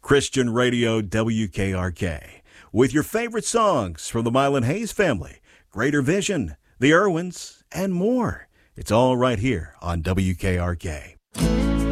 Christian Radio WKRK, with your favorite songs from the Mylan Hayes family, Greater Vision, the Irwins, and more. It's all right here on WKRK.